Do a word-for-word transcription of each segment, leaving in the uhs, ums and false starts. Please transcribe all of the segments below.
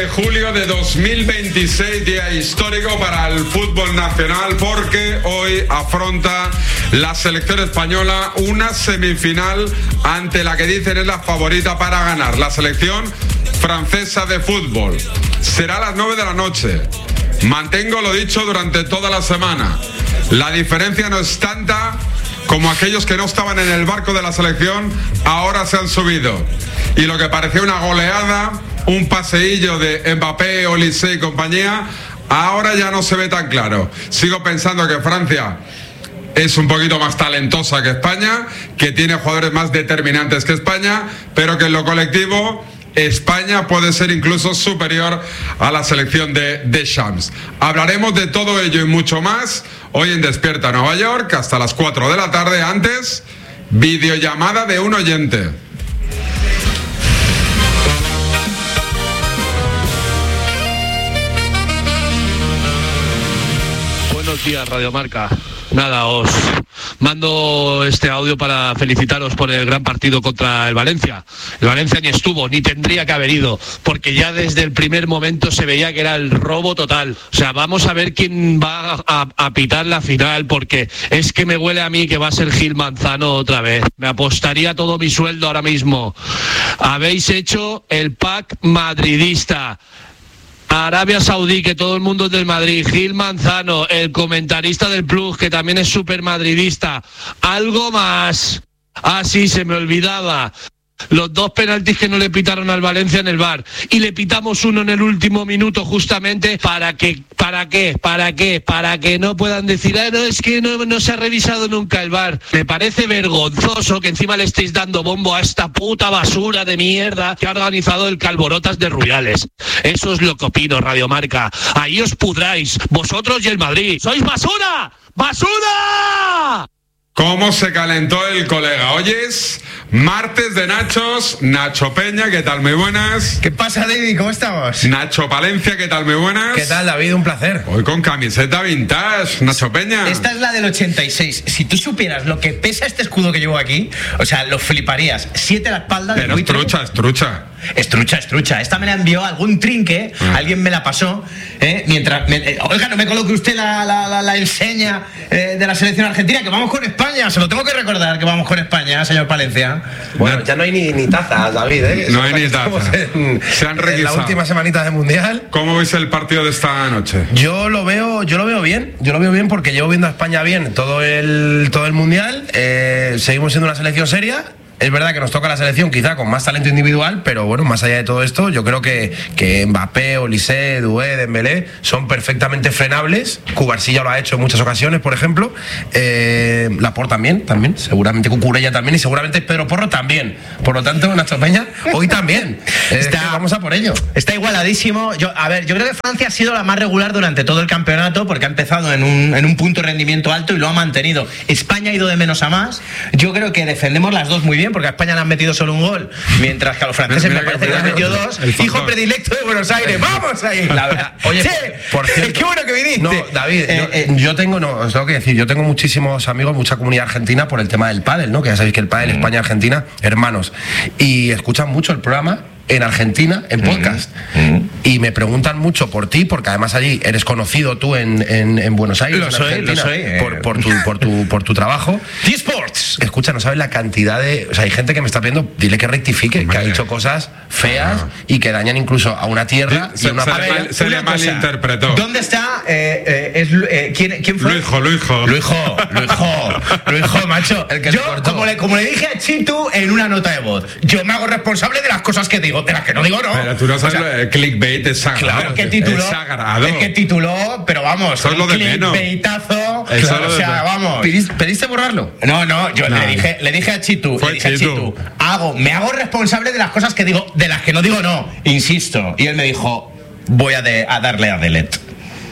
Julio de dos mil veintiséis, día histórico para el fútbol nacional porque hoy afronta la selección española una semifinal ante la que dicen es la favorita para ganar, la selección francesa de fútbol. Será a las nueve de la noche. Mantengo lo dicho durante toda la semana. La diferencia no es tanta como aquellos que no estaban en el barco de la selección ahora se han subido. Y lo que parecía una goleada, un paseillo de Mbappé, Olise y compañía, ahora ya no se ve tan claro. Sigo pensando que Francia es un poquito más talentosa que España, que tiene jugadores más determinantes que España, pero que en lo colectivo España puede ser incluso superior a la selección de Deschamps. Hablaremos de todo ello y mucho más hoy en Despierta Nueva York hasta las cuatro de la tarde. Antes, videollamada de un oyente. Buenos días, Radio Marca. Nada, os mando este audio para felicitaros por el gran partido contra el Valencia. El Valencia ni estuvo, ni tendría que haber ido, porque ya desde el primer momento se veía que era el robo total. O sea, vamos a ver quién va a, a pitar la final, porque es que me huele a mí que va a ser Gil Manzano otra vez. Me apostaría todo mi sueldo ahora mismo. Habéis hecho el pack madridista. Arabia Saudí, que todo el mundo es del Madrid. Gil Manzano, el comentarista del Plus, que también es súper madridista. Algo más. Ah, sí, se me olvidaba. Los dos penaltis que no le pitaron al Valencia en el V A R. Y le pitamos uno en el último minuto justamente para que, ¿para qué? ¿Para qué? Para que no puedan decir, ah, no, es que no, no se ha revisado nunca el V A R. Me parece vergonzoso que encima le estéis dando bombo a esta puta basura de mierda que ha organizado el Calborotas de Rubiales. Eso es lo que opino, Radio Marca. Ahí os pudráis, vosotros y el Madrid. ¡Sois basura! ¡Basura! ¿Cómo se calentó el colega? Hoy es martes de Nachos. Nacho Peña, ¿qué tal? Muy buenas. ¿Qué pasa, David? ¿Cómo estamos? Nacho Palencia, ¿qué tal? Muy buenas. ¿Qué tal, David? Un placer. Hoy con camiseta vintage, Nacho Peña. Esta es la del ochenta y seis. Si tú supieras lo que pesa este escudo que llevo aquí, o sea, lo fliparías. Siete a la espalda. Pero es trucha, es trucha. Es trucha, es trucha. Esta me la envió algún trinque, ah. alguien me la pasó, ¿eh? Mientras... Me, eh, oiga, no me coloque usted la, la, la, la enseña eh, de la selección argentina, que vamos con España. Se lo tengo que recordar, que vamos con España, señor Palencia. Bueno, no. ya no hay ni, ni tazas, David, ¿eh? No hay ni tazas. Se han requisado. En la última semanita de Mundial. ¿Cómo veis el partido de esta noche? Yo lo veo, yo lo veo bien. Yo lo veo bien porque llevo viendo a España bien todo el, todo el Mundial. Eh, seguimos siendo una selección seria. Es verdad que nos toca la selección quizá con más talento individual, pero bueno, más allá de todo esto, yo creo que, que Mbappé, Olise, Doué, Dembélé son perfectamente frenables. Cubarsí ya lo ha hecho en muchas ocasiones, por ejemplo. Eh, Laporte también, también. Seguramente Cucurella también y seguramente Pedro Porro también. Por lo tanto, Nacho Peña, hoy también. Eh, está, vamos a por ello. Está igualadísimo. Yo, a ver, yo creo que Francia ha sido la más regular durante todo el campeonato porque ha empezado en un, en un punto de rendimiento alto y lo ha mantenido. España ha ido de menos a más. Yo creo que defendemos las dos muy bien, porque a España le han metido solo un gol, mientras que a los franceses mira, mira me parece que, que le han metido dos. Hijo predilecto de Buenos Aires, ¡vamos ahí! La verdad. Oye, sí, por cierto, es que bueno que viniste. No, David, eh, yo, eh, yo tengo, no, os tengo que decir, yo tengo muchísimos amigos, mucha comunidad argentina por el tema del pádel, ¿no? Que ya sabéis que el pádel, mm. España y Argentina, hermanos. Y escuchan mucho el programa en Argentina, en podcast. Mm-hmm. Y me preguntan mucho por ti, porque además allí eres conocido tú en, en, en Buenos Aires, lo en soy, Argentina, lo soy, eh. por, por, tu, por, tu, por tu trabajo. T-Sports. Escucha, no sabes la cantidad de... O sea, hay gente que me está pidiendo, dile que rectifique, Hombre. que ha dicho cosas feas ah. y que dañan incluso a una tierra sí, y a una... Se, ver, mal, se le malinterpretó. ¿Dónde está? Eh, eh, es, eh, ¿quién, ¿Quién fue? Luijo, Luijo. Luijo, Luijo, Luijo, macho. El que yo, como le, como le dije a Chitu en una nota de voz, yo me hago responsable de las cosas que digo, de las que no digo no. Pero tú no sabes, o sea, el clickbait es sagrado. Claro que tituló. Es sagrado. Es que tituló, pero vamos, eso es lo de menos. Clickbaitazo. Claro, o sea, vamos. ¿Pediste, ¿Pediste borrarlo? No, no, yo no. le dije, le dije a Chitu, le dije Chitu. a Chitu, hago, me hago responsable de las cosas que digo, de las que no digo no, insisto. Y él me dijo, voy a, de, a darle a delete.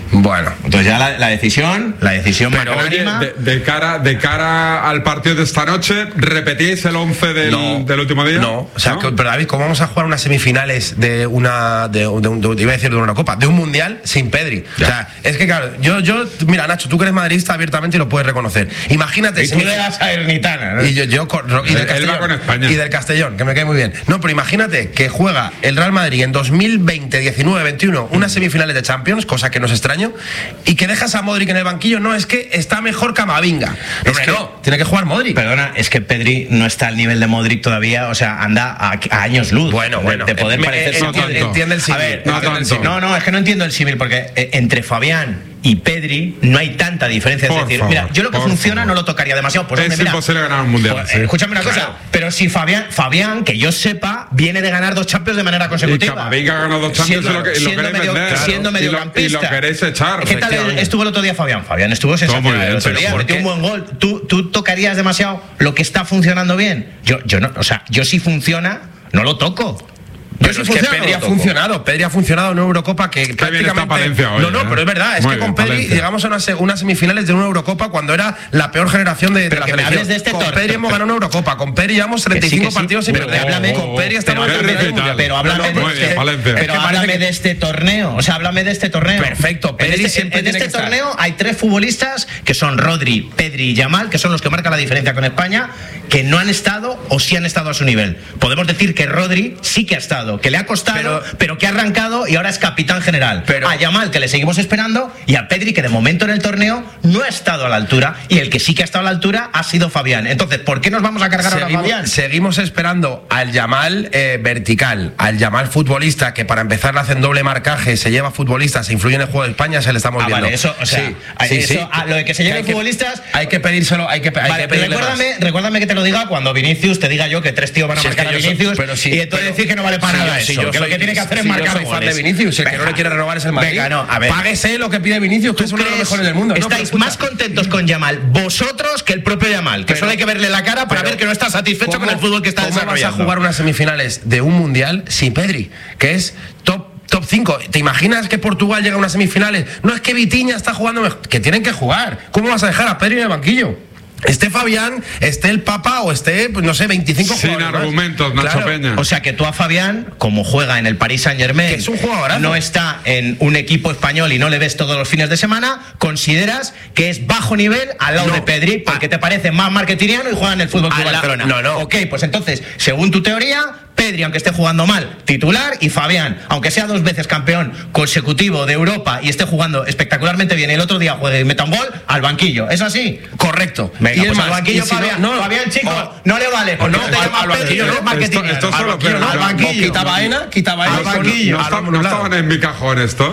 Bueno, entonces ya la, la decisión, la decisión Pero oye, magnánima. de, de cara de cara al partido de esta noche, ¿repetíais el once del, no, del último día? No, o sea, ¿no? Que, pero David, ¿cómo vamos a jugar unas semifinales de una, de, de, de, de, iba a decir de una Copa, de un Mundial sin Pedri? Ya. O sea, es que claro, yo, yo, mira, Nacho, tú que eres madridista abiertamente y lo puedes reconocer. Imagínate. Y tú le das a Ernitana, ¿no? Y yo, yo y del Él va con España. Y del Castellón, que me cae muy bien. No, pero imagínate que juega el Real Madrid en dos mil veinte, diecinueve, veintiuno unas semifinales de Champions, cosa que no es extraño, y que dejas a Modric en el banquillo. No, es que está mejor Camavinga. No, es que no, tiene que jugar Modric. Perdona, es que Pedri no está al nivel de Modric todavía, o sea, anda a, a años luz. Bueno, bueno, de poder eh, parecerse eh, a Modric. Entiende el símil. A ver, no entiende el tanto. símil. no, no, es que no entiendo el símil, porque eh, entre Fabián y Pedri no hay tanta diferencia. Por es decir, favor, mira, yo lo que por funciona favor. no lo tocaría demasiado. Pues, Es hombre, mira, imposible ganar un mundial. pues, sí. eh, escúchame una Claro. cosa, pero si Fabián, Fabián, que yo sepa, viene de ganar dos Champions de manera Y consecutiva. Camavinga ha ganado dos Champions Siendo- y lo, que- y lo siendo queréis medio- vender. siendo Y lo- mediocampista. Y lo queréis echar. ¿Qué tal efectivamente. estuvo el otro día Fabián? Fabián estuvo muy sensacional bien, el otro pero día, ¿por metió qué? un buen gol. ¿Tú, tú tocarías demasiado lo que está funcionando bien? Yo, yo no, o sea, yo si funciona, no lo toco. Yo Pero si es que funciona, Pedri no ha lo toco. funcionado, Pedri ha funcionado en una Eurocopa que bien prácticamente... está Palencia hoy, no, no, ¿eh? pero es verdad, es Muy que con bien, Pedri Palencia. llegamos a unas, unas semifinales de una Eurocopa cuando era la peor generación de, de Pero la que me selección. hables de este con torneo. Pedri hemos ganado una Eurocopa, con Pedri llevamos treinta y cinco Que sí, que sí, partidos sin pero perder. háblame- Con Pedri estamos pero en qué el recital. Mundial. Pero háblame, No, no, de, muy este, bien, Palencia. pero Es que parece háblame que- de este torneo. O sea, háblame de este torneo. Perfecto, Pedri en este, siempre en tiene este que estar. torneo hay tres futbolistas que son Rodri, Pedri y Yamal, que son los que marcan la diferencia con España, que no han estado o sí han estado a su nivel. Podemos decir que Rodri sí que ha estado, que le ha costado, pero, Pero- que ha arrancado y ahora es capitán general. Pero- a Yamal, que le seguimos esperando, y a Pedri, que de momento en el torneo no ha estado a la altura, y el que sí que ha estado a la altura ha sido Fabián. Entonces, ¿por qué nos vamos a cargar ahora a Seguimos, Fabián? seguimos esperando al Yamal eh, vertical, al Yamal futbolista, que para empezar le hacen doble marcaje, se lleva futbolistas, se influye en el juego de España, se le estamos Ah, viendo. vale, eso, o sea, Sí, a- sí, eso, sí. a lo de que se lleven hay que- futbolistas. Hay que pedírselo, hay que, hay Vale, que pedirle recuérdame, más. recuérdame que te lo diga cuando Vinicius te diga yo que tres tíos van a Si es marcar que a yo soy- Vinicius, pero sí, y entonces pero- decir que no vale para si nada yo- si eso, yo que lo soy- que tiene que hacer es si yo marcar soy fan goles. de Vinicius, el que no le quiere renovar es el Madrid. Venga, no, a ver. Páguese lo que pide Vinicius, que es uno de los ¿Crees- mejores del mundo. No, pero Estáis escucha. más contentos con Yamal vosotros que el propio Yamal, que Pero- solo hay que verle la cara para pero- ver que no está satisfecho ¿Cómo- con el fútbol que está ¿Cómo desarrollando. vas a jugar unas semifinales de un mundial sin Pedri? Que es top top cinco. ¿Te imaginas que Portugal llega a unas semifinales? No, es que Vitinha está jugando mejor. Que tienen que jugar. ¿Cómo vas a dejar a Pedri en el banquillo? Esté Fabián, esté el Papa o esté, pues no sé, veinticinco Sin jugadores más. argumentos, Nacho Claro. Peña. O sea que tú a Fabián, como juega en el Paris Saint Germain, Que es un jugadorazo. no está en un equipo español y no le ves todos los fines de semana, consideras que es bajo nivel al lado No. de Pedri, porque te parece más marketingiano y juega en el Fútbol Club A la- Barcelona. no, no. Ok, pues entonces, según tu teoría, Pedri, aunque esté jugando mal, titular, y Fabián, aunque sea dos veces campeón consecutivo de Europa y esté jugando espectacularmente bien, el otro día juegue y meta un gol, al banquillo. ¿Es así? Correcto. Venga, Y es pues más, al banquillo, y si no- Fabián. no, Fabián, chico, o- no le vale. Porque no, no te al- llamas al Pedri, banquillo, no eres no, marketing. esto- esto Al solo banquillo, pero- al pero- banquillo. o quita Baena, quita Baena. Al y con- banquillo. No, al está- no anulado. estaban en mi cajón esto.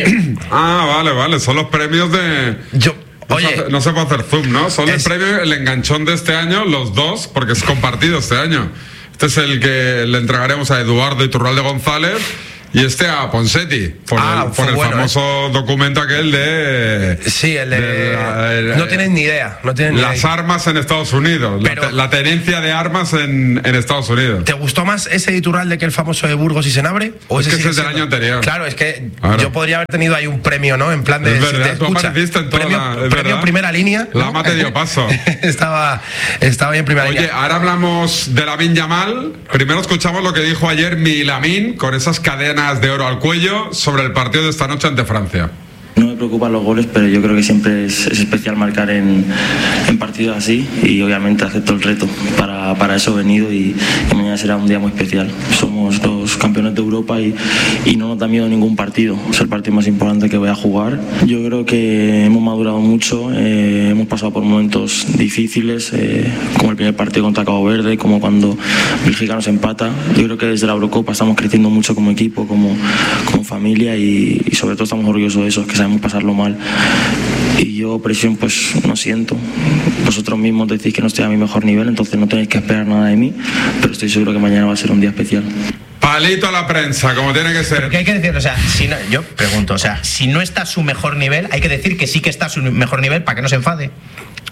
Ah, vale, vale. Son los premios de. Yo, No, oye, se, hace- no se puede hacer zoom, ¿no? Son el es- premio, el enganchón de este año, los dos, porque es compartido este año. Este es el que le entregaremos a Eduardo Iturralde González y este a Ponseti, por Ah, el, por fue el bueno, famoso documento aquel de. sí, el de. de la- el- no tienen ni idea. No tienen ni Las idea. armas en Estados Unidos, la Pero- te- la, tenencia de armas en, en Estados Unidos. ¿Te gustó más ese Iturralde que el famoso de Burgos y Senabre? ¿O Es ese que sigue es el del siendo? año anterior. Claro, es que Claro. yo podría haber tenido ahí un premio, ¿no? En plan de. Es si verdad, te tú escucha, apareciste en toda premio, la- es premio verdad. primera línea. La ¿no? ama te dio paso. estaba, estaba bien primera Oye, línea. ahora hablamos de Lamine Yamal. Primero escuchamos lo que dijo ayer mi Lamine con esas cadenas de oro al cuello sobre el partido de esta noche ante Francia. No me preocupan los goles, pero yo creo que siempre es, es especial marcar en, en partidos así y obviamente acepto el reto. Para, para eso he venido y, y mañana será un día muy especial. Somos los campeones de Europa y, y no nos da miedo ningún partido. Es el partido más importante que voy a jugar. Yo creo que hemos madurado mucho, eh, hemos pasado por momentos difíciles, eh, como el primer partido contra Cabo Verde, como cuando Bélgica nos empata. Yo creo que desde la Eurocopa estamos creciendo mucho como equipo, como, como familia y, y sobre todo estamos orgullosos de eso, que sabemos pasarlo mal. Y yo presión pues no siento. Vosotros mismos decís que no estoy a mi mejor nivel, entonces no tenéis que esperar nada de mí, pero estoy seguro que mañana va a ser un día especial. Palito a la prensa, como tiene que ser. Pero ¿qué hay que decir? O sea, si no, yo pregunto, o sea, si no está a su mejor nivel, hay que decir que sí que está a su mejor nivel para que no se enfade.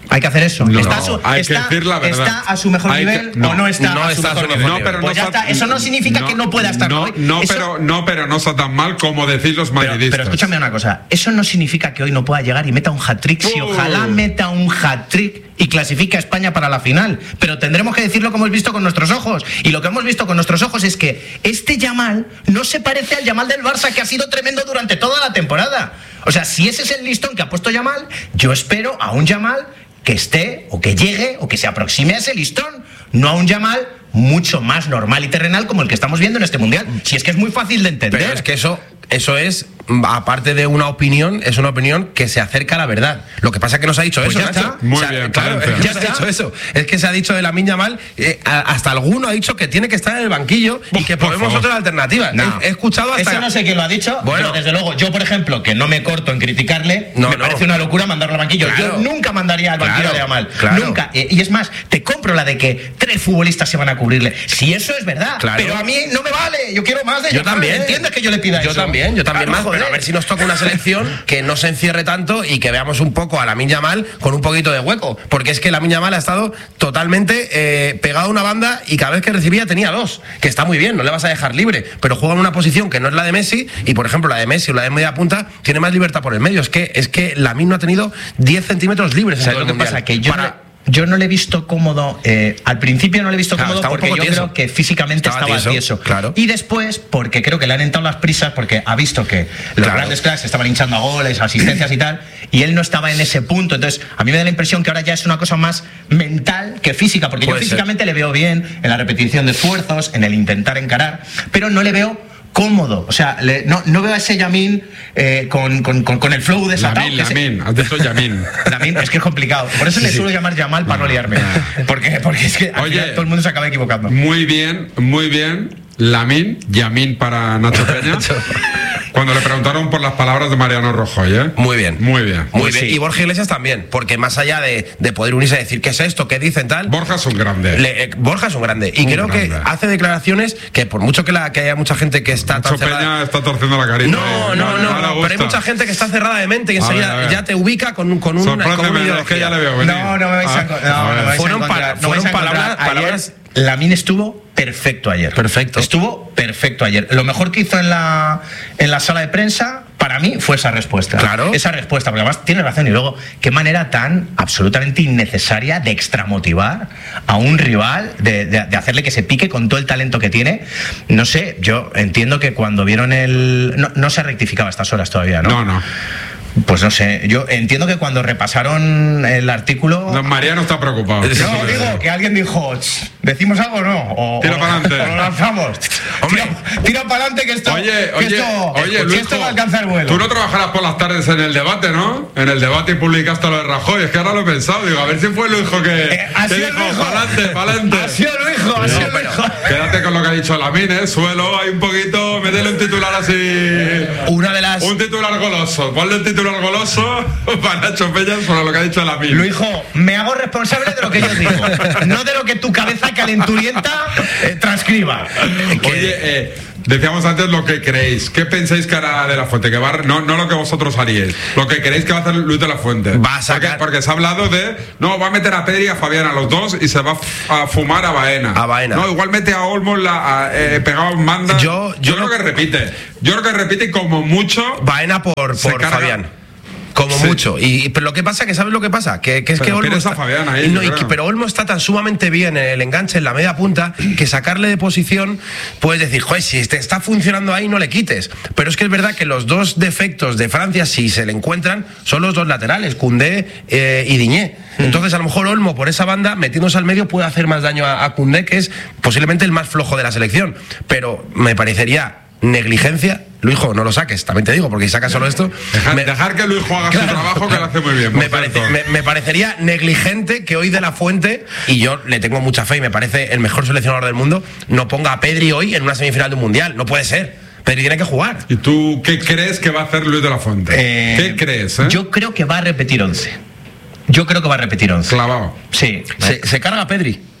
Hay que hacer eso. No, ¿Está, no, a su, hay está, que decir la verdad. ¿Está a su mejor Hay nivel que, no, o no está, no a, está su a su mejor mejor nivel? No, pero pues no ya está, está. Eso no significa no, que no pueda estar. No, hoy. no, Eso, pero, no, pero no está tan mal como decís los pero, madridistas. pero escúchame una cosa. Eso no significa que hoy no pueda llegar y meta un hat-trick. Si Uh. ojalá meta un hat-trick y clasifique a España para la final. Pero tendremos que decirlo como hemos visto con nuestros ojos. Y lo que hemos visto con nuestros ojos es que este Yamal no se parece al Yamal del Barça, que ha sido tremendo durante toda la temporada. O sea, si ese es el listón que ha puesto Yamal, yo espero a un Yamal que esté, o que llegue, o que se aproxime a ese listón, no a un Yamal mucho más normal y terrenal como el que estamos viendo en este Mundial. Si es que es muy fácil de entender. Pero es que eso, eso es, aparte de una opinión, es una opinión que se acerca a la verdad. Lo que pasa es que nos ha dicho Pues eso, ya Nacho. está. Muy O sea, bien, claro, Palencia. es que Ya se ha está. dicho eso. Es que se ha dicho de Lamine Yamal, eh, a- hasta alguno ha dicho que tiene que estar en el banquillo y que por podemos favor. otras alternativas. No. He, he escuchado hasta... Eso no sé quién lo ha dicho, Bueno. pero desde luego, yo por ejemplo, que no me corto en criticarle, No, me no. parece una locura mandarlo al banquillo. Claro. Yo nunca mandaría al banquillo Claro, de Yamal. claro. Nunca. Y y es más, te compro la de que tres futbolistas se van a cubrirle. Si eso es verdad, Claro. pero a mí no me vale. Yo quiero más de Yo Yamal, también. ¿entiendes que yo le pida Yo eso? también, yo también Claro, más, pero a joder. ver si nos toca una selección que no se encierre tanto y que veamos un poco a Lamine Yamal con un poquito de hueco, porque es que Lamine Yamal ha estado totalmente eh, pegado a una banda y cada vez que recibía tenía dos, que está muy bien, no le vas a dejar libre, pero juega en una posición que no es la de Messi y por ejemplo la de Messi o la de media punta tiene más libertad por el medio. Es que es que Lamine no ha tenido diez centímetros libres en ¿Sabes todo lo el que mundial. pasa? Que yo, Para- no, yo no le he visto cómodo. Eh, al principio no le he visto Claro, cómodo estaba un porque poco yo tieso. creo que físicamente Estaba estaba, tieso, tieso. claro. Y después, porque creo que le han entrado las prisas, porque ha visto que los Claro. grandes cracks estaban hinchando a goles, asistencias y tal, y él no estaba en ese punto. Entonces, a mí me da la impresión que ahora ya es una cosa más mental que física, porque Puede yo ser. físicamente le veo bien en la repetición de esfuerzos, en el intentar encarar, pero no le veo cómodo. O sea, le- no, no veo a ese Yamin eh, con, con, con, con el flow desatado. Lamin, que ese- Lamin, has dicho Yamin. Lamin, es que es complicado. Por eso le suelo llamar Yamal para no liarme. Porque, porque es que al Oye. final todo el mundo se acaba equivocando. Muy bien, muy bien. Lamin, Yamin para Nacho Peña. Cuando le preguntaron por las palabras de Mariano Rajoy, ¿eh? Muy bien. Muy bien. Muy Pues bien. sí. Y Borja Iglesias también, porque más allá de, de poder unirse a decir qué es esto, qué dicen tal, Borja es un grande. Le- eh, Borja es un grande y Un creo que grande. hace declaraciones que por mucho que, la, que haya mucha gente que está tan Nacho cerrada... Peña está torciendo la carita. No, ¿eh? no, no, le no, gusta. pero hay mucha gente que está cerrada de mente y A enseguida ver, a ver. ya te ubica con, con, una, con una Sorpréndeme, es ideología. que ya le veo venir. No, no me vais a, Ah, enco- no, a no ver. me vais Fueron a encontrar. pa- no vais fueron a encontrar. palabras- Ayer, palabras- Lamin estuvo perfecto ayer. Perfecto. Estuvo perfecto ayer. Lo mejor que hizo en la, en la sala de prensa, para mí, fue esa respuesta. Claro. Esa respuesta, porque además tiene razón. Y luego, qué manera tan absolutamente innecesaria de extramotivar a un rival, de, de- de hacerle que se pique con todo el talento que tiene. No sé, yo entiendo que cuando vieron el... No, no se ha rectificado a estas horas todavía, ¿no? No, no. Pues no sé, yo entiendo que cuando repasaron el artículo... No, Mariano está preocupado. No, digo que alguien dijo, "Ch, ¿decimos algo o no? O, Tira o- pa'lante. o lo lanzamos. Hombre. tira, tira para adelante que esto, Oye, que oye, esto, oye, que Luisjo, esto va a alcanzar vuelo. tú no trabajarás por las tardes en el debate, ¿no? En el debate y publicaste lo de Rajoy. Es que ahora lo he pensado. Digo, a ver si fue Luisjo que, Eh, ha que sido dijo, Luisjo. pa'lante, pa'lante. Ha sido Luisjo, ha No, sido pero Luisjo. quédate con lo que ha dicho Lamin, ¿eh? Suelo, hay un poquito, métele un titular así... Una de las... Un titular goloso. Ponle un titular goloso para Nacho Peña sobre lo que ha dicho Lamin. Luijo, me hago responsable de lo que yo digo, no de lo que tu cabeza calenturienta eh, transcriba. Oye, eh, decíamos antes lo que creéis. ¿Qué pensáis que hará De La Fuente? Que va a, no, no lo que vosotros haríais. Lo que creéis que va a hacer Luis De La Fuente. Va a sacar- Porque, porque se ha hablado de... No, va a meter a Pedri y a Fabián a los dos y se va a f- a fumar a Baena. A Baena. No, igual mete a Olmos la, a, eh, pegado en manda. Yo- yo creo no- que repite. Yo creo que repite como mucho... Baena por, Se por carga- Fabián. Como Sí. mucho. Y, pero lo que pasa, que ¿sabes lo que pasa? Que, que es Pero que Olmo. tienes a está- Fabián ahí, y no, yo y que- creo. pero Olmo está tan sumamente bien en el enganche, en la media punta, que sacarle de posición, puedes decir, joder, si te está funcionando ahí, no le quites. Pero es que es verdad que los dos defectos de Francia, si se le encuentran, son los dos laterales, Koundé eh, y Diñé. Entonces, a lo mejor Olmo, por esa banda, metiéndose al medio, puede hacer más daño a, a Koundé, que es posiblemente el más flojo de la selección. Pero me parecería negligencia. Luijo, no lo saques, también te digo, porque si sacas solo esto. Dejar, me- dejar que Luis haga Claro. su trabajo, que lo hace muy bien. por me, parece- cierto. me- me parecería negligente que hoy De La Fuente, y yo le tengo mucha fe y me parece el mejor seleccionador del mundo, no ponga a Pedri hoy en una semifinal de un mundial. No puede ser. Pedri tiene que jugar. ¿Y tú qué crees que va a hacer Luis De La Fuente? Eh, ¿Qué crees? Eh? Yo creo que va a repetir once. Yo creo que va a repetir once. Clavado. Sí. Se, se carga a Pedri.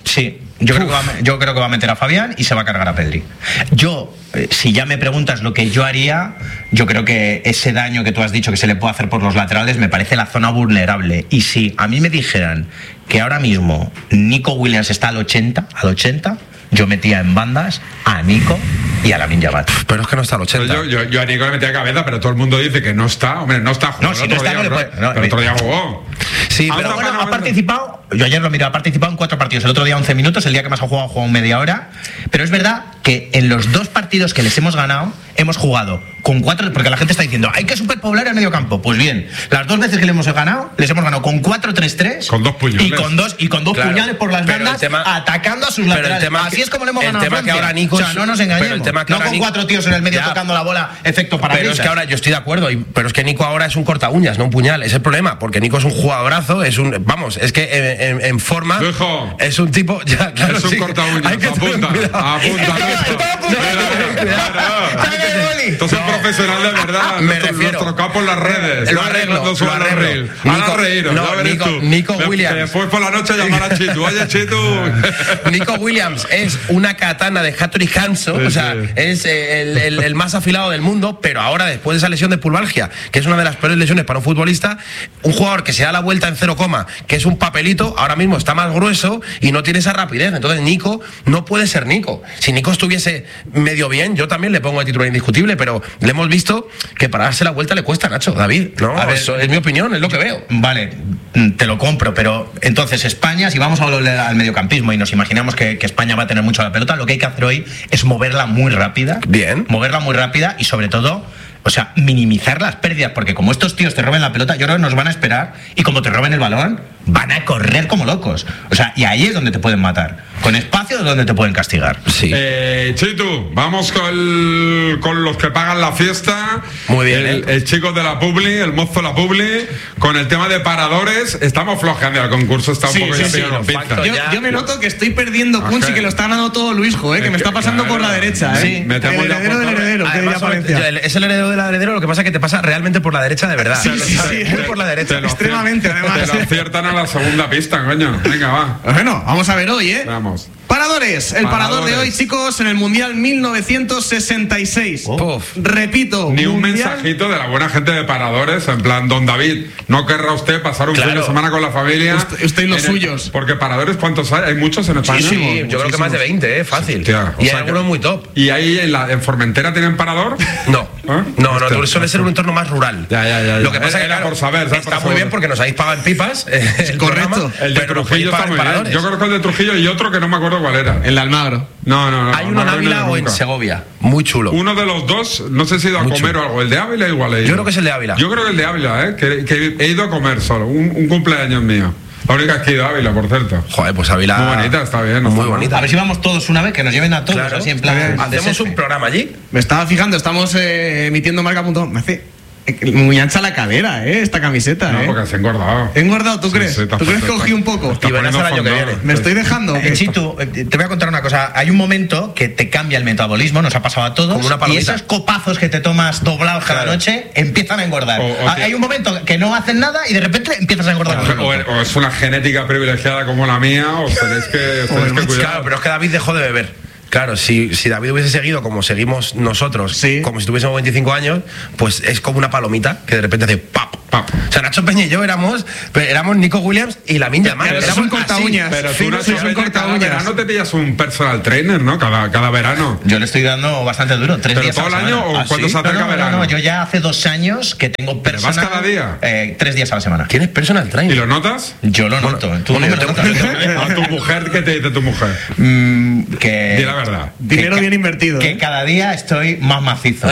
Sí, yo creo, que va, a- yo creo que va a meter a Fabián y se va a cargar a Pedri. Yo, eh, si ya me preguntas lo que yo haría, yo creo que ese daño que tú has dicho que se le puede hacer por los laterales me parece la zona vulnerable. Y si a mí me dijeran que ahora mismo Nico Williams está al ochenta, al ochenta, yo metía en bandas a Nico y a Lamine Yamal. Pero es que no está al ochenta. Yo, yo, yo a Nico le metía cabeza, pero todo el mundo dice que no está. Hombre, no está jugando. No, si el no otro está, día, no le pero- puede- no, pero el otro día jugó. Sí, Ah, pero Pero bueno, no, ha no, participado, yo ayer lo miré, ha participado en cuatro partidos, el otro día once minutos, el día que más ha jugado ha jugado media hora, pero es verdad que en los dos partidos que les hemos ganado, hemos jugado con cuatro, porque la gente está diciendo, hay que superpoblar el medio campo. Pues bien, las dos veces que le hemos ganado, les hemos ganado con cuatro tres tres. Con dos puñales. Y con dos, y con dos Claro, puñales por las pero el bandas, tema- atacando a sus pero el laterales. tema Así que- es como le hemos el ganado a tema que Francia. ahora Nico O sea, es- no nos pero el engañemos. tema que No ahora con Nico- cuatro tíos en el medio Ya. tocando la bola, efecto para Pero es que ahora yo estoy de acuerdo, y- pero es que Nico ahora es un corta uñas, no un puñal. Es el problema, porque Nico es un jugadorazo, es un. Vamos, es que en, en- en forma. Hijo. Es un tipo. Ya, claro, Es un sí, corta uñas. hay que tener Apunta, cuidado. apunta. Esto es un profesional de verdad. Me Nuestro- refiero- Nuestro capo en las redes. Lo No arreglo, cuando suban lo los arreglo. reels. Nico- Ahora reíros, no, ya verás Nico- tú. Nico Me- Williams. que después por la noche llamar a Chitu. Oye, Chitu. Nico Williams es una katana de Hattori Hanzo, Sí, o sea, sí. es eh, el, el- el más afilado del mundo, pero ahora, después de esa lesión de pulvalgia, que es una de las peores lesiones para un futbolista, un jugador que se da la vuelta en cero coma, que es un papelito, ahora mismo está más grueso y no tiene esa rapidez. Entonces, Nico no puede ser Nico. Si Nico estuviese medio bien, yo también le pongo de titular indiscutible, pero le hemos visto que para darse la vuelta le cuesta, Nacho, David. No, A ver, eso es mi opinión, es lo que veo. Vale, mm, te lo compro, pero entonces España, si vamos a volver al mediocampismo y nos imaginamos que, que España va a tener mucho la pelota, lo que hay que hacer hoy es moverla muy rápida. Bien. Moverla muy rápida y sobre todo, o sea, minimizar las pérdidas, porque como estos tíos te roben la pelota, yo creo que nos van a esperar y como te roben el balón, van a correr como locos. O sea, y ahí es donde te pueden matar. Con espacio es donde te pueden castigar. Sí. Eh, Chitu, vamos con, el- con los que pagan la fiesta. Muy bien, El, ¿eh? el chico de la Publi, el mozo de la Publi, con el tema de paradores. Estamos flojeando, el concurso está un Sí, poco sí, ya sí, pillando los pinza. factos Yo, ya- yo me noto que estoy perdiendo punch Ajá. y que lo está ganando todo Luisjo, ¿eh? que me está pasando Claro. por la derecha. ¿eh? Sí, metemos el ya heredero por del torre. heredero, que Además, diría sobre- Palencia. ya, es el heredero del heredero, lo que pasa es que te pasa realmente por la derecha de verdad. Sí, sí, O sea, sí. muy por la derecha. Te lo Extremadamente, aciertan- además. Te lo aciertan a la segunda pista, coño. Venga, va. Bueno, vamos a ver hoy, ¿eh? Vamos. Paradores. El parador de Paradores. hoy, chicos, en el Mundial mil novecientos sesenta y seis. Puf. Repito. Ni un Mundial- mensajito de la buena gente de paradores, en plan, don David, ¿no querrá usted pasar un Claro. fin de semana con la familia? Usted- usted y los En el- suyos. Porque paradores, ¿cuántos hay? ¿Hay muchos en España? Sí, yo creo que más de veinte, ¿eh? Fácil. Hostia, o y hay sea algunos que- muy top. ¿Y ahí en, la, en Formentera tienen parador? No, ¿Eh? no, no, Hostia, tú suele ser un entorno más rural. Ya, ya, ya, Lo ya. que pasa es que Era claro, por saber, ¿sabes? está Por muy saber. bien porque nos habéis pagado en pipas. eh, el Correcto. programa, El de pero nos podéis Trujillo está pagar muy en bien. paradores. Yo conozco el de Trujillo y otro que no me acuerdo cuál era. El de Almagro. No, no, no. Hay no, uno en no, no, Ávila no, o en nunca. Segovia. Muy chulo. Uno de los dos, no sé si he ido a Muy comer chulo. o algo. El de Ávila igual he ido. Yo creo que es el de Ávila. Yo creo que el de Ávila, ¿eh? Que, que he ido a comer solo. Un, un cumpleaños mío. La única que he ido a Ávila, por cierto. Joder, pues Ávila. Muy bonita, está bien, no Muy está mal. bonita. A ver si vamos todos una vez, que nos lleven a todos, Claro. así en plan. de Hacemos selfie. un programa allí. Me estaba fijando, estamos eh, emitiendo marca punto com. Me hace eh, muy ancha la cadera, ¿eh? Esta camiseta, No, ¿eh? porque se ha engordado. ¿He engordado, tú Sí, crees? sí, te has ¿Tú crees que puesto- cogí un poco? Está Y verás poniendo el año que fondado. viene. ¿Me estoy dejando o Eh, qué? Chitu, eh, te voy a contar una cosa. Hay un momento que te cambia el metabolismo, nos ha pasado a todos. Como una y palomita. esos copazos que te tomas doblados cada Claro. noche empiezan a engordar. O- o Ah, te- Hay un momento que no hacen nada y de repente empiezas a engordar. O, o- o es una genética privilegiada como la mía, os tenéis que, tenéis que cuidar. Claro, pero es que David dejó de beber. Claro, si, si David hubiese seguido como seguimos nosotros, Sí. como si tuviésemos veinticinco años, pues es como una palomita que de repente hace pap, Pap. O sea, Nacho Peña y yo éramos, éramos Nico Williams y Lamine Yamal. Pero Éramos es un corta así. uñas. Pero tú, Sí, Nacho sois un Peña, corta cada uñas. verano te pillas un personal trainer, ¿no? Cada, cada verano. Yo le estoy dando bastante duro, tres ¿Pero días todo a la el año semana. o ¿Ah, cuando sí? se acerca no, no, verano? No, no, yo ya hace dos años que tengo ¿Pero vas personal. cada día? eh, tres días a la semana. ¿Tienes personal ¿Y trainer? lo notas? Yo lo noto. Tú bueno, lo yo notas. tengo- A tu mujer, ¿qué te dice tu mujer? Mm, que, Di la verdad. Dinero que- bien invertido. Que ¿eh? cada día estoy más macizo.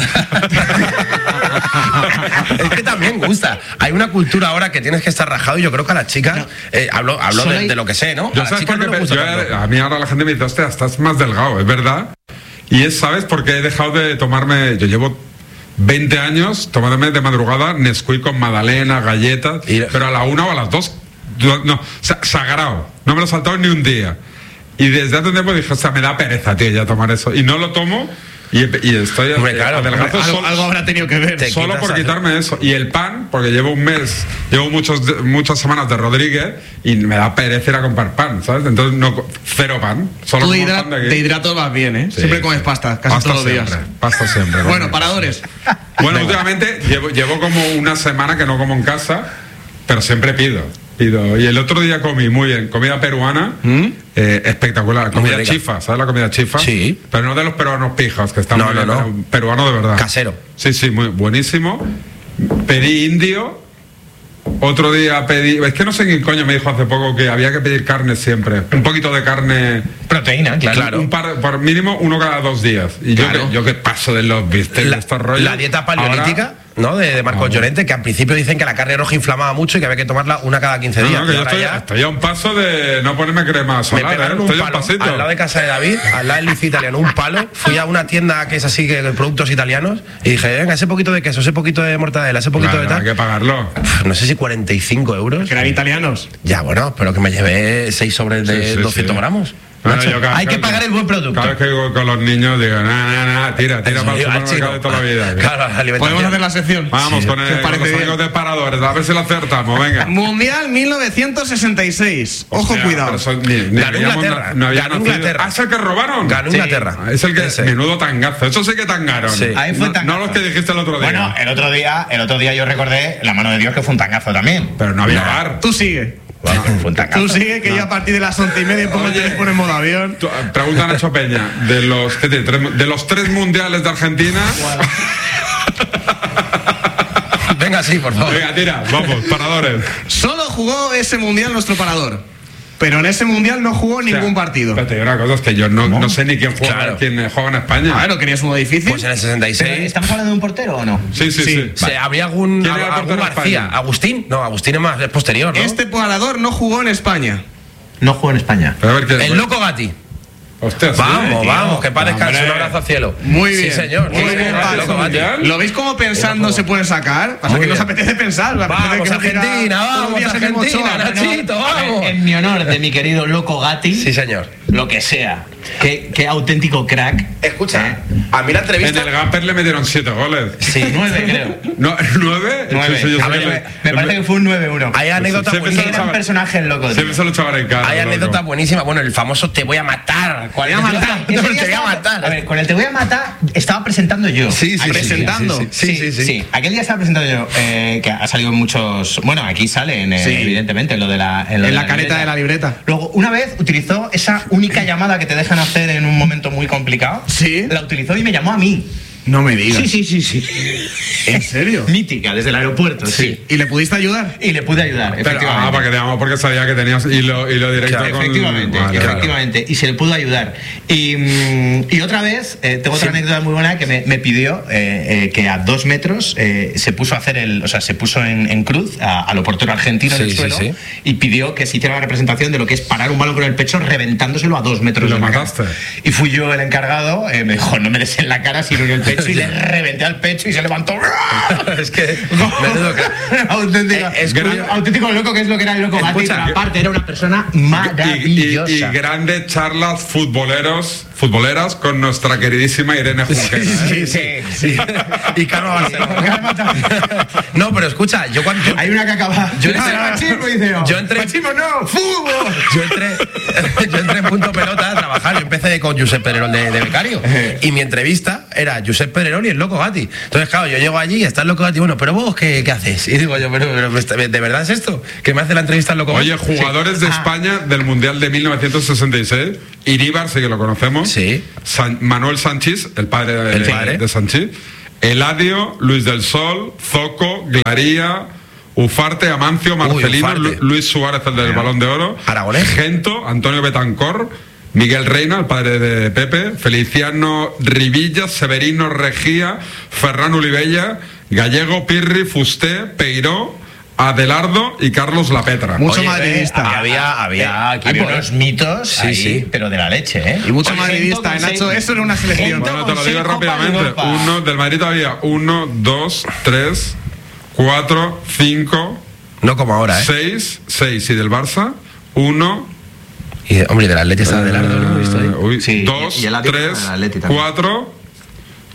Es que también gusta. Hay una cultura ahora que tienes que estar rajado y yo creo que a las chicas, eh, hablo, hablo Solo de, hay- de lo que sé, ¿no? Yo a las sabes chicas por qué no pe- les gusta yo, tanto. a mí ahora la gente me dice, hostia, estás más delgado, es verdad. Y es, ¿sabes? Porque he dejado de tomarme, yo llevo veinte años tomándome de madrugada Nesquik con magdalena, galletas, Y- pero a la una o a las dos, yo- no, sa- sagrado, no me lo he saltado ni un día. Y desde hace un tiempo dije, o sea, me da pereza, tío, ya tomar eso. Y no lo tomo. Y, y estoy Hombre, claro, adelgazo Algo, solo, algo habrá tenido que ver. Te solo quitas por a- quitarme eso. Y el pan, porque llevo un mes, llevo muchos, muchas semanas de Rodríguez y me da pereza ir a comprar pan, ¿sabes? Entonces, no, co- cero pan. Solo Tú como hidra- pan de aquí. te hidratas más bien, ¿eh? Sí, Siempre comes sí. pasta, casi Pasta todos los siempre, días. Pasta siempre. Bueno, paradores. Bueno, últimamente llevo, llevo como una semana que no como en casa, pero siempre pido. pido. Y el otro día comí muy bien, comida peruana, ¿Mm? eh, espectacular, comida rica. chifa, ¿sabes la comida chifa? Sí. Pero no de los peruanos pijas, que están No, muy no, bien, no. pero peruano de verdad. Casero. Sí, sí, muy buenísimo. Pedí indio. Otro día pedí, es que no sé quién coño me dijo hace poco que había que pedir carne siempre, un poquito de carne. Proteína, claro. Claro. Un par, por mínimo uno cada dos días. Y Claro. yo, que, yo que paso de los bistecs, de La, estos rollos. la dieta paleolítica, Ahora- ¿no? De, de Marcos Ahora. Llorente, que al principio dicen que la carne roja inflamaba mucho y que había que tomarla una cada quince No, días. no, que Y yo ahora estoy, ya estoy a un paso de no ponerme crema me solar, ¿eh? pegaron un Estoy a un palo pasito. al lado de casa de David, al lado del liceo italiano, un palo. Fui a una tienda que es así, que de productos italianos, y dije, venga, ese poquito de queso, ese poquito de mortadela, ese poquito Claro, de hay que tal. pagarlo. Pf, No sé si cuarenta y cinco euros. Que eran italianos. Ya, bueno, pero que me llevé seis sobres de Sí, sí, doscientos sí. gramos. Bueno, Macho. yo cada- Hay que cada- pagar el buen producto. Cada vez que voy con los niños digo, nah, nah, nah, tira, tira Eso, para el digo, al supermercado chino. de toda la vida. Claro, la alimentación. Podemos hacer la sección. Vamos con, el, ¿Qué os con parece los bien? amigos de paradores, a ver si lo acertamos, venga. Mundial mil novecientos sesenta y seis. Ojo, Hostia, cuidado. pero eso ni- ni Ganó habíamos Inglaterra, na- no había ganó nacido. Inglaterra. Ah, es el que robaron. Ganó Sí. Inglaterra. Es el que. Ese. Menudo tangazo. Eso sí que tangaron. Sí. Ahí fue no, tangazo. no los que dijiste el otro día. Bueno, el otro día, el otro día yo recordé la mano de Dios que fue un tangazo también. pero no había bar. Tú sigue. Bueno, fue un tangazo. Tú sigue, que yo a partir de las once y media pongo el Oye. teléfono en modo avión. Tú, eh, Pregunta a Nacho Peña, de los, ¿qué tiene? Tres- de los tres mundiales de Argentina. Venga, sí, por favor. Venga, tira, vamos, paradores. Solo jugó ese mundial nuestro parador. Pero en ese mundial no jugó ningún O sea, partido. Pero te digo una cosa, es que yo no, no sé ni quién juega, Claro. quién juega en España. Ah, ¿no querías uno difícil? Pues en el sesenta y Pero, seis. ¿estamos hablando de un portero o no? Sí, sí, Sí. sí. ¿Se habría algún, ¿Quién era el algún portero de García? España? ¿Agustín? No, Agustín es más, es posterior, ¿no? Este parador no jugó en España. No jugó en España. Pero a ver qué. El loco Gatti. Hostia, sí, Vamos, tío. vamos, que paz descanse, Hombre. un abrazo al cielo. Muy bien. Sí, señor. Muy Sí, bien, señor, Pablo. el loco Gatti. Mundial. ¿Lo veis como pensando se pueden sacar? Pasa Muy que nos bien. apetece pensar. nos apetece Vamos, que nos diga, Argentina, "Todos los vamos, días en el Argentina, Mochoa". Nachito, A ver, vamos. en mi honor de mi querido loco Gatti, Sí, señor. lo que sea. Qué, qué auténtico crack. Escucha, ¿Eh? a mí la En entrevista. el Gamper le metieron siete goles. Sí, nueve creo. No, ¿Nueve? Nueve. Sí, sí, yo A sé ver, que me, le- me parece que fue un nueve uno. Hay anécdotas Siempre Qué se lo buenísimas. gran sabe. personaje el loco. tío. Siempre se lo echaban en cara. Hay loco. anécdotas buenísimas. Bueno, el famoso te voy a matar. Te voy a matar. Ese Te día voy a estaba- matar. A ver, con el te voy a matar estaba presentando yo. Sí, sí, sí, presentando. sí, sí, sí, sí, sí. Aquel día estaba presentando yo, eh, que ha salido en muchos. Bueno, aquí salen, eh, Sí. evidentemente, lo de la. lo En de la careta de la libreta. Luego, una vez utilizó esa única llamada que te dejan hacer en un momento muy complicado. Sí. La utilizó y me llamó a mí. No me digas. Sí, sí, sí, sí. ¿En serio? Mítica, desde el aeropuerto, sí. ¿Y le pudiste ayudar? Y le pude ayudar, Pero, efectivamente. ah, para que te llamamos porque sabía que tenías hilo, hilo directo Claro, con. Efectivamente, Vale, vale. efectivamente. Y se le pudo ayudar. Y, mm, y otra vez, eh, tengo otra anécdota muy buena que me, me pidió eh, eh, que a dos metros eh, se puso a hacer el. O sea, se puso en, en cruz a, a lo portero argentino Sí, en el sí, suelo sí. y pidió que se hiciera la representación de lo que es parar un balón con el pecho reventándolo a dos metros Y lo de la cara. mataste. Y fui yo el encargado, eh, me dijo, no me des en la cara, sino en el pecho, y le reventé al pecho y se levantó. Es que. Menudo crack. auténtico, Eh, es gran- auténtico loco, que es lo que era el loco Gatti, Escucha, pero que- aparte era una persona Y, y- maravillosa. y grandes charlas futboleros, futboleras con nuestra queridísima Irene Junquera. ¿eh? Sí, sí, sí. Y Carlos Barcelona. No, pero escucha, yo cuando. Hay una que acaba. Yo Yo entré- machismo, dice yo. yo entré- Machismo no, fútbol. Yo entré, yo entré en Punto Pelota a trabajar. Yo empecé con Josep Pedrerol de, de becario. Y mi entrevista era Josep Pedrerol y el loco Gatti. Entonces, claro, yo llego allí y está el loco Gatti. Bueno, pero vos, ¿qué, qué haces? Y digo yo, pero, pero, ¿de verdad es esto? ¿Que me hace la entrevista el loco Gatti? Oye, jugadores de Ah. España del Mundial de mil novecientos sesenta y seis. Iríbar, sí que lo conocemos. Sí. San- Manuel Sanchís, el padre de, El padre. de Sanchís. Eladio, Luis del Sol, Zoco, Glaría, Ufarte, Amancio, Marcelino, Ufarte. Lu- Luis Suárez, el del Balón de Oro. Aragonés. Gento, Antonio Betancor, Miguel Reina, el padre de Pepe, Feliciano Rivilla, Severino Regía, Ferran Olivella, Gallego, Pirri, Fusté, Peiró, Adelardo y Carlos Lapetra. Mucho Oye, madridista. eh, había, había aquí Había unos mitos, Sí, ahí, sí. pero de la leche, ¿eh? Y mucho Por madridista, ejemplo, eh, Nacho, con eso era una selección. Gento Bueno, te lo con digo seis Copas de rápidamente. Europa. Uno, del Madrid había uno, dos, tres, cuatro, cinco, No como ahora, ¿eh? seis, seis. Y del Barça, uno, Y, hombre, del Atleti está Adelardo, ¿no? He visto ahí. eh, uy, Sí, dos, y- y el Atleti tres, del Atleti también. cuatro,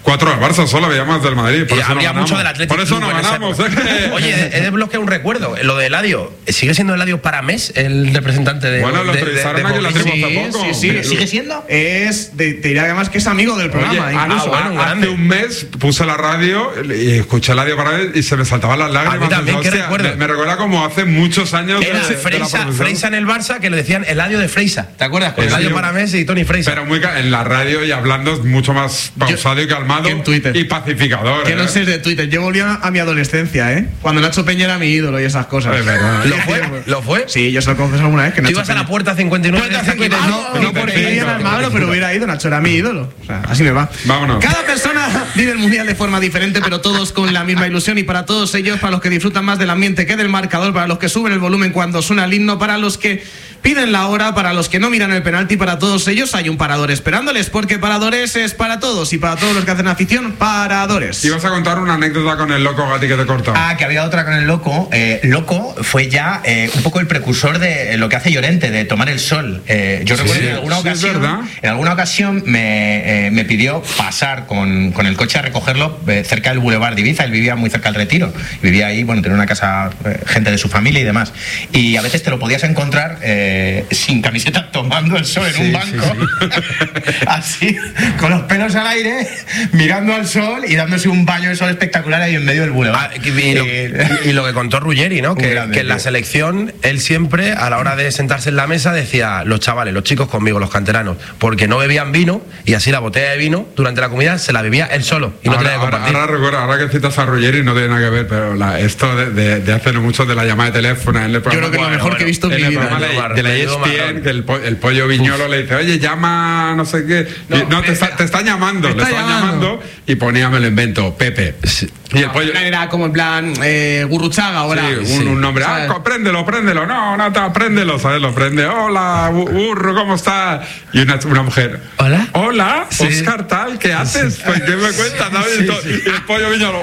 Cuatro del Barça solo, había más del Madrid. Por Y eso habría no mucho ganamos. del Atlético. Por eso Club no en esa ganamos. época. ¿eh? Oye, he desbloqueado un recuerdo. Lo de Eladio. ¿Sigue siendo Eladio Paramés el representante de. Bueno, lo de- de- entrevistaron de aquí en la Movistar? tribu hace poco. sí, sí. ¿Sigue siendo? Es, de- te diré además que es amigo del programa. Oye, incluso. ah, bueno, un hace grande. un mes puse la radio y escuché la radio para ver y se me saltaban las lágrimas. A mí también, Pensaba, ¿qué hostia, recuerdo? Me, me recuerda como hace muchos años Era de, de la Freisa, profesión. Freisa en el Barça que le decían Eladio de Freisa. ¿Te acuerdas? Con Sí, Eladio sí. Paramés y Tony Freisa. Pero muy ca- en la radio y hablando es mucho más pausado y calmado que en Twitter. y pacificador. Que ¿eh? no sé de Twitter. Yo volví a, a mi adolescencia, ¿eh? Cuando Nacho Peña era mi ídolo y esas cosas. Es verdad. ¿Lo fue? ¿Lo fue? Sí, yo se lo confieso alguna vez que Tú Nacho ibas a la Peña- puerta cincuenta y nueve. Puerta decía que- cincuenta y nueve, Ah, no, no porque perfecto, iba en Almagro, perfecto. pero hubiera ido, Nacho era mi ídolo. O sea, así me va. Vámonos. Cada persona vive el mundial de forma diferente, pero todos con la misma ilusión. Y para todos ellos, para los que disfrutan más del ambiente que del marcador, para los que suben el volumen cuando suena el himno, para los que piden la hora, para los que no miran el penalti, para todos ellos hay un parador esperándoles, porque Paradores es para todos y para todos los que hacen afición, Paradores. Ibas a contar una anécdota con el loco Gatti que te corta. Ah, que había otra con el Loco. Eh, Loco fue ya eh, un poco el precursor de lo que hace Llorente, de tomar el sol. Eh, yo Sí, recuerdo sí, que en alguna sí, es ocasión, verdad. en alguna ocasión me, eh, me pidió pasar con, con el coche a recogerlo eh, cerca del Boulevard de Ibiza. Él vivía muy cerca del Retiro. Vivía ahí, bueno, tenía una casa, eh, gente de su familia y demás. Y a veces te lo podías encontrar eh, sin camiseta tomando el sol en Sí, un sí, banco. Así, con los pelos al aire, mirando al sol y dándose un baño de sol espectacular ahí en medio del Boulevard. Ah, y, y lo, Eh, y lo que contó Ruggeri, ¿no? Un Que, grande, que en la tío. selección, él siempre, a la hora de sentarse en la mesa, decía, los chavales, los chicos conmigo, los canteranos, porque no bebían vino y así la botella de vino durante la comida se la bebía él solo y no ahora, tenía que ahora, compartir. ahora recuerdo, ahora que citas a Ruggeri no tiene nada que ver, pero la- esto de, de, de hace no mucho de la llamada de teléfono en el programa. creo que es lo Bueno, mejor que he visto en en mi el vida. programa Menudo de, de la menudo E S P N, marrón. que el, po- el pollo Viñolo le dice, oye, llama no sé qué. Y, No, No, te, me- está, te está llamando, me le está está llamando. llamando y ponía, me lo invento, Pepe. Y el pollo. Era como en plan eh, Gurruchaga ahora. Sí, un, un nombre. ¿Sabes? Ah, co- préndelo, préndelo. No, no, te préndelo, ¿sabes? Lo prende. Hola, bu- burro, ¿cómo estás? Y una, una mujer. Hola. Hola, Sí. Oscar tal, ¿qué haces? Pues ¿qué me cuentas? ¿Sabes? Y to- y el pollo Viñolo.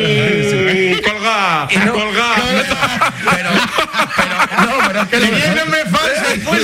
¡Uh! ¡Colga! ¡Colga! Pero, pero, no, pero es que lo mejor,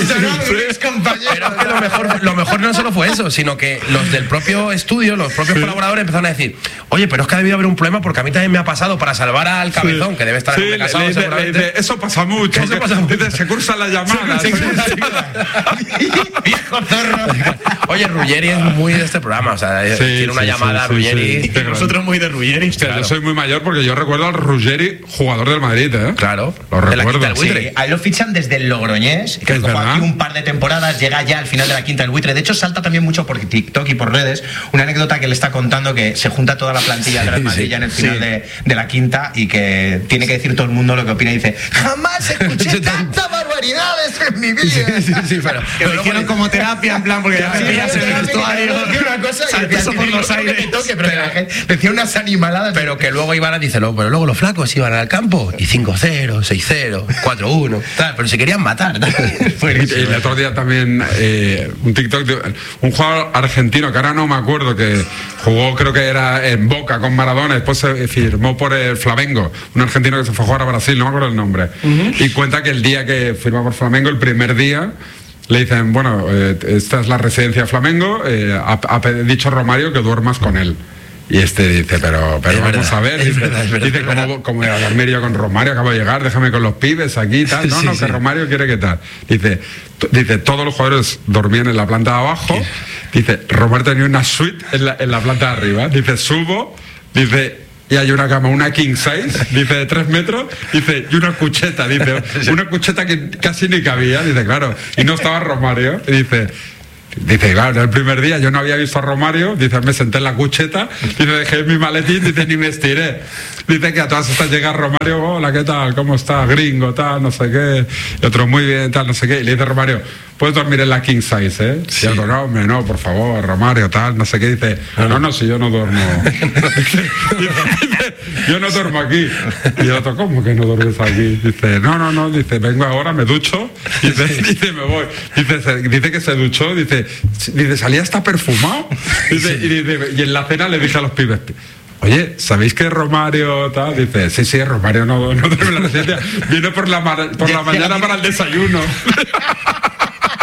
pero es que lo mejor, lo mejor no solo fue eso, sino que los del propio estudio, los propios colaboradores empezaron a decir, oye, pero es que ha debido haber un problema porque a mí también me ha pasado para salvar al cabezón, que debe estar Sí, en le- un casado le dice- le seguramente. dice, eso pasa mucho. Eso que- pasa mucho. dice, se cursan las llamadas. Se cursa la Viejo zorro. Oye, Ruggeri es muy de este programa, o sea, Sí, tiene una sí, llamada sí, sí, Ruggeri. sí. Y nosotros muy de Ruggeri. Hostia, yo soy muy mayor porque yo recuerdo al Ruggeri, jugador del Madrid, ¿eh? Claro, Lo de la recuerdo. Quinta del Buitre. Sí, a él lo fichan desde el Logroñés, que Es jugó verdad. aquí un par de temporadas, llega ya al final de la Quinta del Buitre. De hecho, salta también mucho por TikTok y por redes una anécdota que le está contando que se junta toda la plantilla de la Madrid ya en el final de, de la Quinta y que tiene que decir todo el mundo lo que opina y dice, jamás escuché tantas barbaridades en mi vida. Sí, sí, sí, pero, Que lo hicieron como terapia, en plan, porque ya te pillas en el vestuario. Una cosa y Saltoso por los aires. que toque, pero que la gente decía unas animaladas. pero que luego iban a dice, "Lo- pero luego los flacos iban al campo y cinco cero, seis cero, cuatro uno, tal, pero se querían matar. tal. Y el otro día también eh, un TikTok de un jugador argentino que ahora no me acuerdo, que jugó, creo que era en Boca con Maradona, después se firmó por el Flamengo, un argentino que se fue a jugar a Brasil, no me acuerdo el nombre, y cuenta que el día que firmó por Flamengo, el primer día le dicen, bueno, eh, esta es la residencia de Flamengo, eh, ha, ha pe- dicho Romario que duermas con él. Y este dice, pero, pero Es vamos verdad, a ver, es dice, verdad, es verdad, dice es ¿cómo, verdad. cómo voy a dormir yo con Romario? Acabo de llegar, déjame con los pibes aquí y tal. No, Sí, no, sí. que Romario quiere que tal. Dice, t- dice, todos los jugadores dormían en la planta de abajo. Dice, Romario tenía una suite en la, en la planta de arriba. Dice, subo, dice, y hay una cama, una king size, dice, de tres metros, dice, y una cucheta, dice, una cucheta que casi ni cabía, dice, claro, y no estaba Romario, y dice, dice, claro, el primer día yo no había visto a Romario, dice, me senté en la cucheta, dice, dejé mi maletín, dice, ni me estiré. Dice que a todas estas llega Romario, hola, ¿qué tal? ¿Cómo está? Gringo, tal, no sé qué. Y otro, muy bien, tal, no sé qué. Y le dice Romario, puedes dormir en la king size, ¿eh? Y el otro, no, hombre, no, por favor, Romario, tal, no sé qué. Dice, no, no, si yo no duermo. Dice, dice, yo no duermo aquí. Y el otro, ¿cómo que no duermes aquí? Dice, no, no, no, dice, vengo ahora, me ducho. Dice, dice me voy. Dice, se- dice que se duchó, dice, dice, salía hasta perfumado. Dice, y, dice, y en la cena le dije a los pibes, oye, ¿sabéis que Romario tal? Dice, sí, sí, Romario no, no duerme en la residencia, viene por la, ma- por la mañana para el desayuno.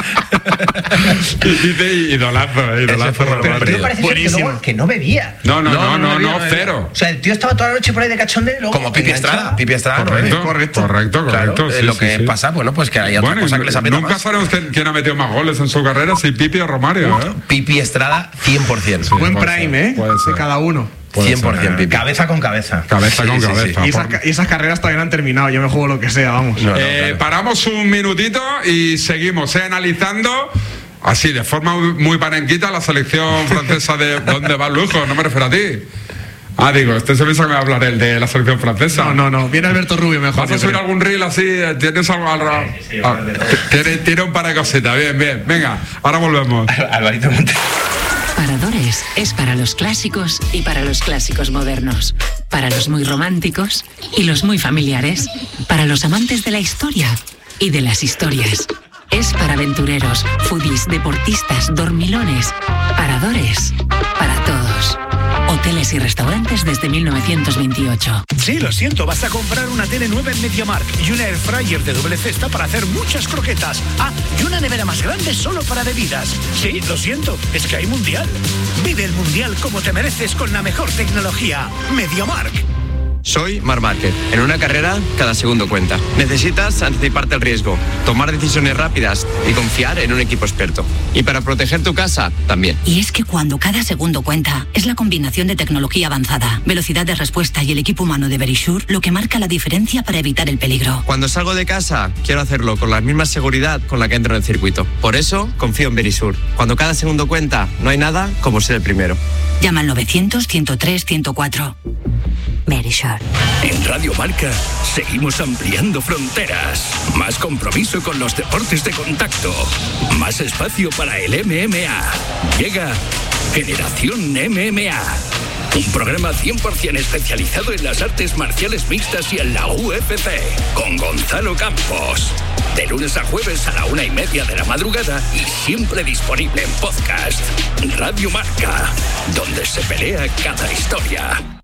Dice idolazo, idolazo. Pero el tío parece ser que no, que no bebía. No, no, no, no, no, no, bebía, no cero. O sea, el tío estaba toda la noche por ahí de cachondeo y luego Como Pipi enganchaba. Estrada. Pipi Estrada, Correcto, ¿no? correcto, correcto, Claro, correcto. eh, sí, lo sí, que sí. pasa, bueno, pues que hay otra Bueno, cosa que les aprieta nunca más. sabemos quién, quién ha metido más goles en su carrera, si Pipi o Romario, ¿eh? Pipi Estrada, cien por ciento. Buen puede prime, ser, ¿eh? puede ser. De cada uno. Puede cien por ciento ser, ¿eh? Pipi. Cabeza con cabeza. Cabeza Sí, con sí, sí. cabeza. Y esas, Por- y esas carreras todavía no han terminado. Yo me juego lo que sea, vamos. No, no, Eh, claro. Paramos un minutito y seguimos eh, analizando así de forma muy, muy panenquita la selección francesa de ¿dónde va Lujo? No me refiero a ti. Ah, digo, este se piensa que me va a hablar el de la selección francesa. No, no, no. Viene Alberto Rubio mejor. ¿Vas a yo subir creo. algún reel así? ¿Tienes algo al ra- ah, tiene, tiene un par de cositas, bien, bien. Venga, ahora volvemos. Alvarito Monte. Paradores es para los clásicos y para los clásicos modernos, para los muy románticos y los muy familiares, para los amantes de la historia y de las historias. Es para aventureros, foodies, deportistas, dormilones. Paradores para todos. Hoteles y restaurantes desde mil novecientos veintiocho. Sí, lo siento, vas a comprar una tele nueva en MediaMarkt y una air fryer de doble cesta para hacer muchas croquetas. Ah, y una nevera más grande solo para bebidas. Sí, lo siento, es que hay mundial. Vive el mundial como te mereces con la mejor tecnología. MediaMarkt. Soy Marc Márquez. En una carrera, cada segundo cuenta. Necesitas anticiparte al riesgo, tomar decisiones rápidas y confiar en un equipo experto. Y para proteger tu casa, también. Y es que cuando cada segundo cuenta, es la combinación de tecnología avanzada, velocidad de respuesta y el equipo humano de Verisure lo que marca la diferencia para evitar el peligro. Cuando salgo de casa, quiero hacerlo con la misma seguridad con la que entro en el circuito. Por eso, confío en Verisure. Cuando cada segundo cuenta, no hay nada como ser el primero. Llama al novecientos, ciento tres, ciento cuatro. Verisure. En Radio Marca seguimos ampliando fronteras. Más compromiso con los deportes de contacto. Más espacio para el M M A. Llega Generación M M A. Un programa cien por ciento especializado en las artes marciales mixtas y en la U F C. Con Gonzalo Campos. De lunes a jueves a la una y media de la madrugada y siempre disponible en podcast. Radio Marca, donde se pelea cada historia.